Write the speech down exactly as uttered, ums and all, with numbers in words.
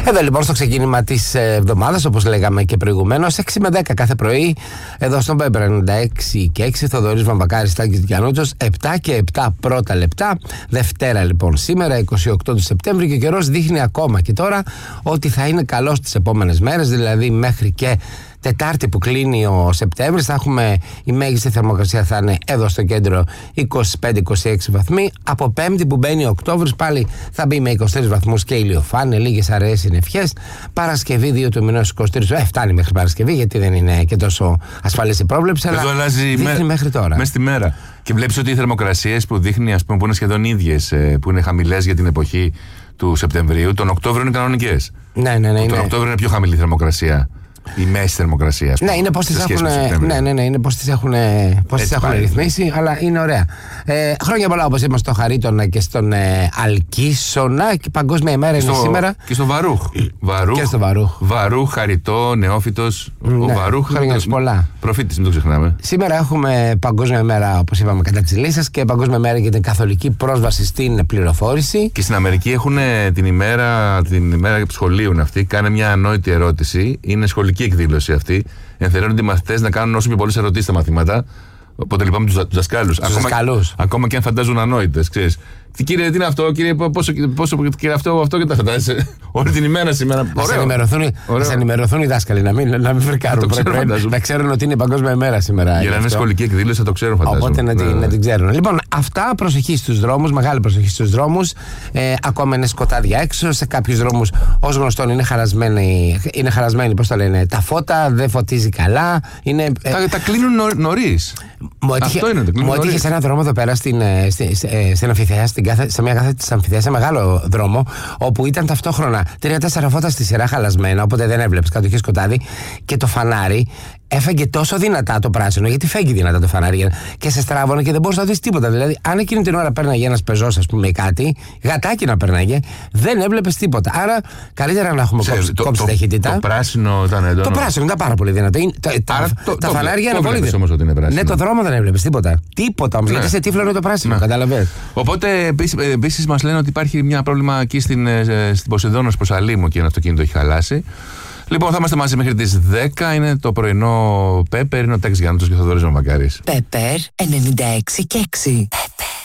Εδώ λοιπόν στο ξεκίνημα της εβδομάδας, όπως λέγαμε και προηγουμένως, έξι με δέκα κάθε πρωί, εδώ στον Πέμπερ ενενήντα έξι και έξι, Θοδωρής Βαμβακάρης, Τάκης Δικιανούτσος, επτά και επτά πρώτα λεπτά. Δευτέρα λοιπόν σήμερα, είκοσι οκτώ του Σεπτέμβρη, και ο καιρός δείχνει ακόμα και τώρα ότι θα είναι καλός τις επόμενες μέρες, δηλαδή μέχρι και Τετάρτη που κλείνει ο Σεπτέμβρης θα έχουμε, η μέγιστη θερμοκρασία θα είναι εδώ στο κέντρο είκοσι πέντε είκοσι έξι βαθμοί. Από Πέμπτη που μπαίνει ο Οκτώβρης πάλι θα μπει με είκοσι τρεις βαθμούς και ηλιοφάνεια, λίγες αραιές συννεφιές. Παρασκευή δύο του μηνός είκοσι τρεις, ε, φτάνει μέχρι Παρασκευή γιατί δεν είναι και τόσο ασφαλής η πρόβλεψη, αλλά δείχνει με... μέχρι τώρα. Μέσα στη μέρα. Και βλέπεις ότι οι θερμοκρασίες που δείχνει, ας πούμε, που είναι σχεδόν ίδιες, που είναι χαμηλές για την εποχή του Σεπτεμβρίου, τον Οκτώβριο είναι κανονικές. Ναι, ναι, ναι. Τον ναι. Οκτώβριο είναι πιο χαμηλή η θερμοκρασία. Η μέση θερμοκρασία, ας πούμε. Ναι, είναι πως τις έχουν, ναι, ναι, ναι, είναι πως τις έχουν, πώς τις έχουν ρυθμίσει, αλλά είναι ωραία. Ε, χρόνια πολλά, όπως είπαμε, στο Χαρίτωνα και στον ε, Αλκίσονα, και Παγκόσμια ημέρα είναι σήμερα. Και στο Βαρούχ. Βαρούχ. Και στο Βαρούχ. Βαρούχ, Χαριτό, Νεόφυτος. Ναι, ο Βαρούχ. Χρόνια πολλά. Προφήτης, μην το ξεχνάμε. Σήμερα έχουμε Παγκόσμια ημέρα, όπως είπαμε, κατά της λύσας, και Παγκόσμια ημέρα για την καθολική πρόσβαση στην πληροφόρηση. Και στην Αμερική έχουν την ημέρα, την ημέρα σχολείου αυτή. Κάνε μια ανόητη ερώτηση. Είναι σχολική εκδήλωση αυτή. Ενθαρρύνονται οι μαθητές να κάνουν όσο πιο πολλές ερωτήσεις στα μαθήματα. Οπότε λυπάμαι τους δασκάλους. Ακόμα, ακόμα και αν φαντάζουν ανόητες, ξέρεις. Τι, κύριε, τι είναι αυτό, κύριε, πόσο, πόσο κύριε, αυτό, αυτό και τα φαντάζεσαι. Όλη την ημέρα σήμερα. Να ενημερωθούν, ενημερωθούν οι δάσκαλοι, να μην, να μην φρικάρουν. Να ξέρουν ότι είναι Παγκόσμια ημέρα σήμερα. Για να είναι σχολική εκδήλωση θα το ξέρουν, φαντάζομαι. Οπότε να, ναι. να την ξέρουν. Λοιπόν, αυτά, προσοχή στους δρόμους, μεγάλη προσοχή στους δρόμους. Ε, ακόμα είναι σκοτάδια έξω. Σε κάποιους δρόμους, ως γνωστόν, είναι χαρασμένοι, είναι χαρασμένοι, πώς το λένε, τα φώτα, δεν φωτίζει καλά. Είναι, ε, τα, τα κλείνουν νωρίς. Μου έτυχε σε έναν δρόμο εδώ πέρα στην, στην, στην Αμφιθέα, στην κάθε, σε μια κάθε τη Αμφιθέα, σε μεγάλο δρόμο, όπου ήταν ταυτόχρονα τρία-τέσσερα φώτα στη σειρά χαλασμένα, οπότε δεν έβλεπες κάτω, είχε σκοτάδι, και το φανάρι έφεγε τόσο δυνατά το πράσινο, γιατί φέγγει δυνατά το φανάρι, και σε στράβωνε και δεν μπορούσε να δεις τίποτα. Δηλαδή, αν εκείνη την ώρα πέρναγε ένας πεζός, ας πούμε, κάτι, γατάκι να πέρναγε, δεν έβλεπες τίποτα. Άρα, καλύτερα να έχουμε κόψει, το, κόψει το, ταχύτητα. Το πράσινο ήταν έντονο. Το πράσινο ήταν πάρα πολύ δυνατό. Το, Άρα, το, το, τα το, φανάρια το, είναι πολύ δυνατό. Ναι, το δρόμο δεν έβλεπες τίποτα. Τίποτα όμως, ναι. Γιατί σε τύφλωνε το πράσινο, ναι. Κατάλαβες. Οπότε, επίσης, μας λένε ότι υπάρχει μια πρόβλημα εκεί στην, στην Ποσειδώνα προς Αλήμου και ένα αυτοκίνητο έχει χαλάσει. Λοιπόν, θα είμαστε μαζί μέχρι τις δέκα. Είναι το πρωινό Πέπερ. Είναι ο Τάκης Γιάννητος και ο Θοδωρής Βαμβακάρης. Πέπερ ενενήντα έξι και έξι. Πέπερ.